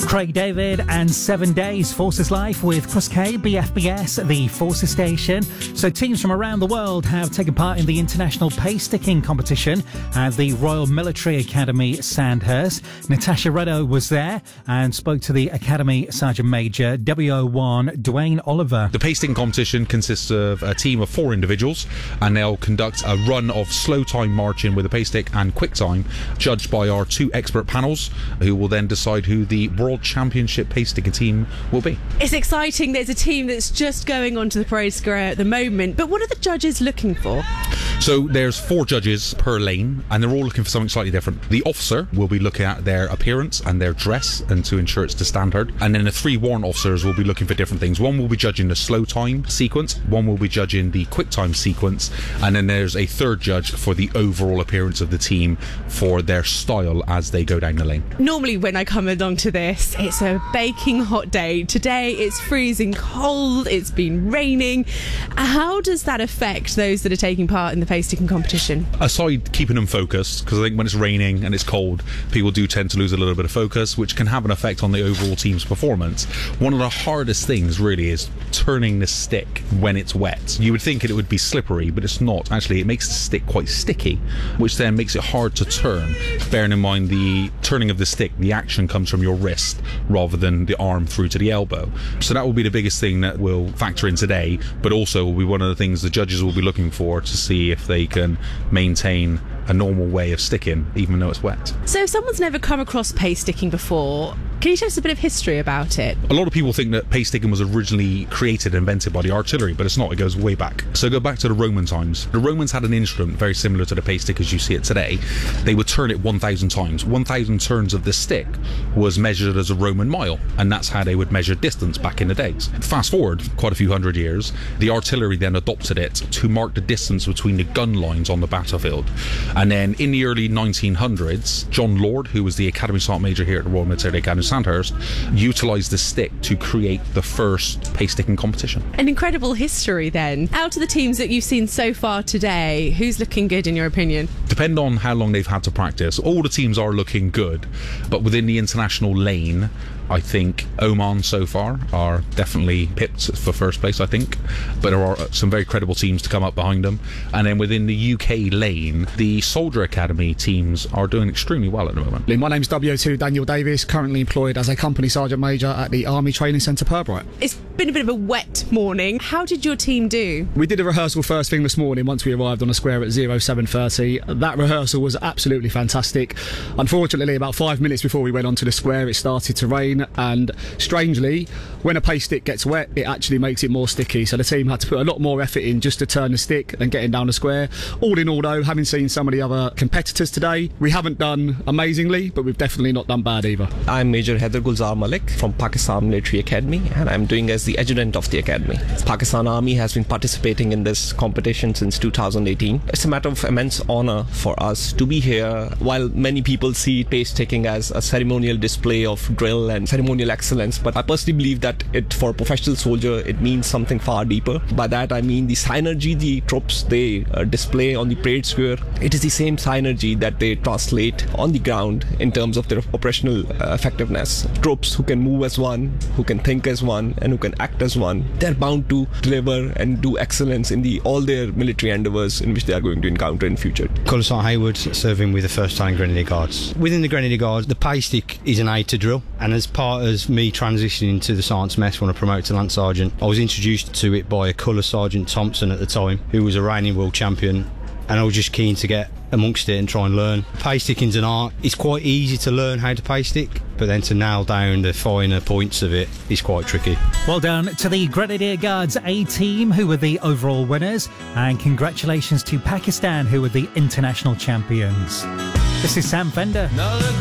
Craig David and 7 Days Forces Life with Chris K, BFBS, the Forces Station. So teams from around the world have taken part in the international pace sticking competition at the Royal Military Academy, Sandhurst. Natasha Reddo was there and spoke to the Academy Sergeant Major, WO1 Dwayne Oliver. The pace sticking competition consists of a team of 4 individuals, and they'll conduct a run of slow time marching with a pace stick and quick time, judged by our 2 expert panels, who will then decide who the World Championship pace sticking team will be. It's exciting. There's a team that's just going onto the parade square at the moment, but what are the judges looking for? So there's 4 judges per lane, and they're all looking for something slightly different. The officer will be looking at their appearance and their dress, and to ensure it's to standard. And then the 3 warrant officers will be looking for different things. One will be judging the slow time sequence, one will be judging the quick time sequence, and then there's a 3rd judge for the overall appearance of the team for their style as they go down the lane. Normally when I come along to this, it's a baking hot day. Today it's freezing cold, it's been raining. How does that affect those that are taking part in the pace sticking competition? Aside keeping them focused, because I think when it's raining and it's cold, people do tend to lose a little bit of focus, which can have an effect on the overall team's performance. One of the hardest things really is turning the stick when it's wet. You would think it would be slippery, but it's not. Actually, it makes the stick quite sticky, which then makes it hard to turn. Bearing in mind the turning of the stick, the action comes from your wrist rather than the arm through to the elbow. So that will be the biggest thing that will factor in today, but also will be one of the things the judges will be looking for to see if they can maintain a normal way of sticking even though it's wet. So if someone's never come across pace sticking before, can you tell us a bit of history about it? A lot of people think that pace sticking was originally created and invented by the artillery, but it's not. It goes way back. So go back to the Roman times. The Romans had an instrument very similar to the pace stick as you see it today. They would turn it 1,000 times. 1,000 turns of this stick was measured as a Roman mile, and that's how they would measure distance back in the days. Fast forward quite a few hundred years, the artillery then adopted it to mark the distance between the gun lines on the battlefield. And then in the early 1900s, John Lord, who was the Academy Sergeant Major here at the Royal Military Academy Sandhurst, utilised the stick to create the first pace sticking competition. An incredible history then. Out of the teams that you've seen so far today, who's looking good in your opinion? Depending on how long they've had to practice, all the teams are looking good, but within the international lane, I think Oman so far are definitely pipped for first place, I think, but there are some very credible teams to come up behind them. And then within the UK lane, the Soldier Academy teams are doing extremely well at the moment. My name's WO2 Daniel Davis, currently employed as a Company Sergeant Major at the Army Training Centre Purbright. It's been a bit of a wet morning. How did your team do? We did a rehearsal first thing this morning once we arrived on the square at 07:30. That rehearsal was absolutely fantastic. Unfortunately, about 5 minutes before we went onto the square, it started to rain, and strangely, when a pace stick gets wet, it actually makes it more sticky. So the team had to put a lot more effort in just to turn the stick and getting down the square. All in all, though, having seen some of the other competitors today, we haven't done amazingly, but we've definitely not done bad either. I'm Major Haider Gulzar Malik from Pakistan Military Academy, and I'm doing as the adjutant of the academy. Pakistan Army has been participating in this competition since 2018. It's a matter of immense honor for us to be here. While many people see pace sticking as a ceremonial display of drill and ceremonial excellence, but I personally believe that for a professional soldier, it means something far deeper. By that I mean the synergy the troops they display on the parade square. It is the same synergy that they translate on the ground in terms of their operational effectiveness. Troops who can move as one, who can think as one, and who can act as one, they're bound to deliver and do excellence in all their military endeavours in which they are going to encounter in future. Colour Sergeant Hayward, serving with the 1st Battalion Grenadier Guards. Within the Grenadier Guards, the pace stick is an aid to drill, and as part of me transitioning to the Sergeant's Mess when I promoted to Lance Sergeant, I was introduced to it by a Colour Sergeant Thompson at the time, who was a reigning world champion, and I was just keen to get amongst it and try and learn. Pace sticking's an art. It's quite easy to learn how to pace stick, but then to nail down the finer points of it is quite tricky. Well done to the Grenadier Guards A team, who were the overall winners, and congratulations to Pakistan, who were the international champions. This is Sam Fender.